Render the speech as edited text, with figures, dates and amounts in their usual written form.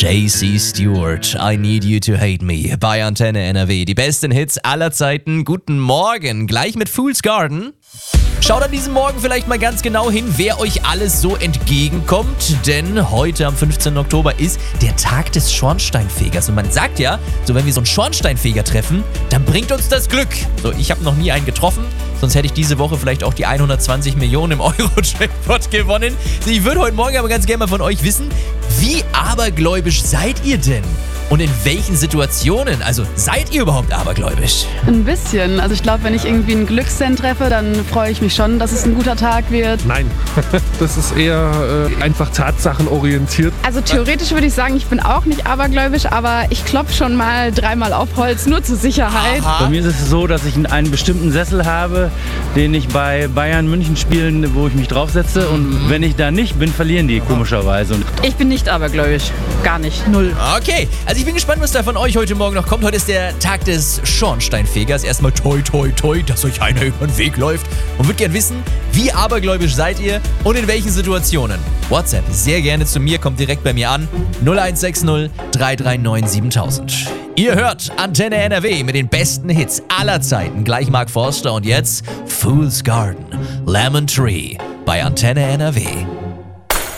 JC Stewart, I Need You to Hate Me bei Antenne NRW. Die besten Hits aller Zeiten. Guten Morgen, gleich mit Fool's Garden. Schaut an diesem Morgen vielleicht mal ganz genau hin, wer euch alles so entgegenkommt, denn heute am 15. Oktober ist der Tag des Schornsteinfegers und man sagt ja, so wenn wir so einen Schornsteinfeger treffen, dann bringt uns das Glück. So, ich habe noch nie einen getroffen, sonst hätte ich diese Woche vielleicht auch die 120 Millionen im Euro-Jackpot gewonnen. Ich würde heute Morgen aber ganz gerne mal von euch wissen, wie abergläubisch seid ihr denn? Und in welchen Situationen? Also seid ihr überhaupt abergläubisch? Ein bisschen. Also ich glaube, wenn ich irgendwie einen Glückssend treffe, dann freue ich mich schon, dass es ein guter Tag wird. Nein, das ist eher einfach tatsachenorientiert. Also theoretisch würde ich sagen, ich bin auch nicht abergläubisch, aber ich klopfe schon mal 3-mal auf Holz, nur zur Sicherheit. Aha. Bei mir ist es so, dass ich einen bestimmten Sessel habe, den ich bei Bayern München spielen, wo ich mich draufsetze. Und wenn ich da nicht bin, verlieren die komischerweise. Ich bin nicht abergläubisch. Gar nicht. Null. Okay, also ich bin gespannt, was da von euch heute Morgen noch kommt. Heute ist der Tag des Schornsteinfegers. Erstmal toi toi toi, dass euch einer über den Weg läuft. Und würde gern wissen, wie abergläubisch seid ihr und in welchen Situationen. WhatsApp sehr gerne zu mir, kommt direkt bei mir an. 0160 339 7000. Ihr hört Antenne NRW mit den besten Hits aller Zeiten. Gleich Mark Forster und jetzt Fool's Garden, Lemon Tree bei Antenne NRW.